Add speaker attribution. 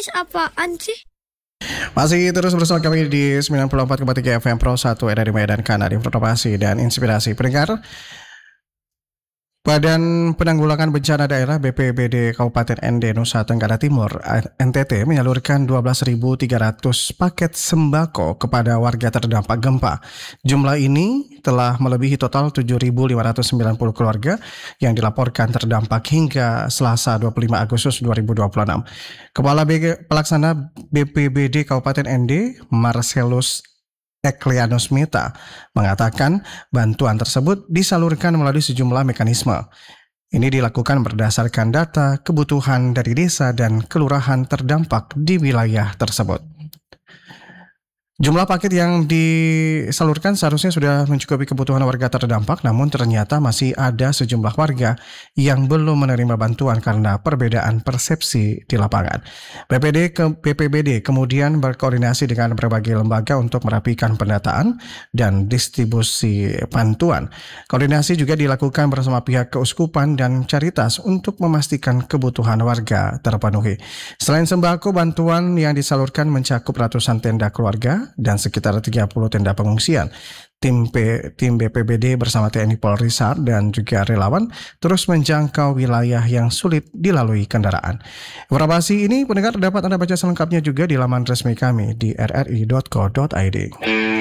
Speaker 1: Guys, apaan sih?
Speaker 2: Masih terus bersama kami di 94,3 FM Pro 1 RRI Medan, Kanal Informasi dan Inspirasi. Pendengar, Badan Penanggulangan Bencana Daerah BPBD Kabupaten ND Nusa Tenggara Timur NTT menyalurkan 12.300 paket sembako kepada warga terdampak gempa. Jumlah ini telah melebihi total 7.590 keluarga yang dilaporkan terdampak hingga Selasa 25 Agustus 2026. Kepala Pelaksana BPBD Kabupaten ND Marcelus Eklianus Meta mengatakan bantuan tersebut disalurkan melalui sejumlah mekanisme. Ini dilakukan berdasarkan data kebutuhan dari desa dan kelurahan terdampak di wilayah tersebut. Jumlah paket yang disalurkan seharusnya sudah mencukupi kebutuhan warga terdampak, namun ternyata masih ada sejumlah warga yang belum menerima bantuan karena perbedaan persepsi di lapangan. BPBD kemudian berkoordinasi dengan berbagai lembaga untuk merapikan pendataan dan distribusi bantuan. Koordinasi juga dilakukan bersama pihak keuskupan dan Caritas untuk memastikan kebutuhan warga terpenuhi. Selain sembako, bantuan yang disalurkan mencakup ratusan tenda keluarga dan sekitar 30 tenda pengungsian. Tim BPBD bersama TNI Polri SAR dan juga relawan terus menjangkau wilayah yang sulit dilalui kendaraan. Informasi ini pendengar dapat Anda baca selengkapnya juga di laman resmi kami di rri.co.id.